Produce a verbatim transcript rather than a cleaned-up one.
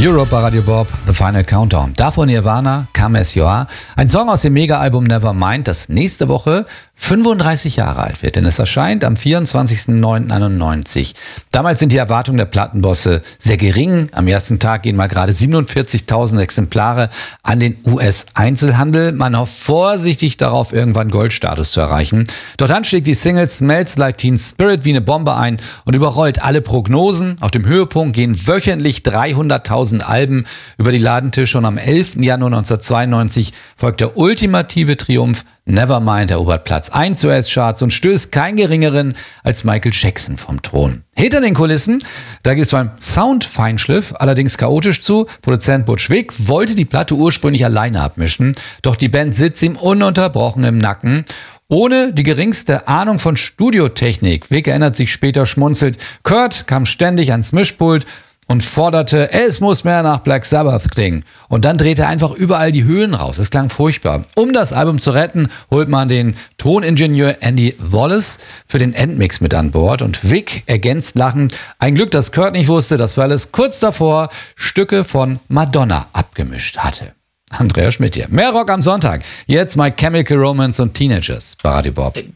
Europe bei Radio Bob, The Final Countdown. Davon Nirvana, Come As You Are. Ein Song aus dem Mega-Album Nevermind, das nächste Woche fünfunddreißig Jahre alt wird, denn es erscheint am vierundzwanzigsten neunten einundneunzig. Damals sind die Erwartungen der Plattenbosse sehr gering. Am ersten Tag gehen mal gerade siebenundvierzigtausend Exemplare an den U S-Einzelhandel. Man hofft vorsichtig darauf, irgendwann Goldstatus zu erreichen. Doch dann schlägt die Single Smells Like Teen Spirit wie eine Bombe ein und überrollt alle Prognosen. Auf dem Höhepunkt gehen wöchentlich dreihunderttausend Alben über die Ladentische und am elften Januar neunzehnhundertzweiundneunzig folgt der ultimative Triumph. Nevermind erobert Platz eins U S-Charts und stößt keinen geringeren als Michael Jackson vom Thron. Hinter den Kulissen, da geht es beim Sound-Feinschliff allerdings chaotisch zu. Produzent Butch Vig wollte die Platte ursprünglich alleine abmischen, doch die Band sitzt ihm ununterbrochen im Nacken. Ohne die geringste Ahnung von Studiotechnik. Vig erinnert sich später schmunzelt. Kurt kam ständig ans Mischpult und forderte, es muss mehr nach Black Sabbath klingen. Und dann drehte er einfach überall die Höhen raus. Es klang furchtbar. Um das Album zu retten, holt man den Toningenieur Andy Wallace für den Endmix mit an Bord. Und Vig ergänzt lachend, ein Glück, dass Kurt nicht wusste, dass Wallace kurz davor Stücke von Madonna abgemischt hatte. Andrea Schmidt hier. Mehr Rock am Sonntag. Jetzt My Chemical Romance und Teenagers bei Radio Bob.